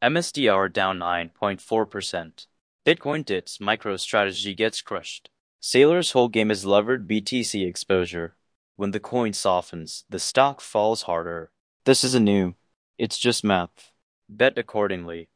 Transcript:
MSDR down 9.4%. Bitcoin dips, MicroStrategy gets crushed. Sailor's whole game is levered BTC exposure. When the coin softens, the stock falls harder. This isn't new. It's just math. Bet accordingly.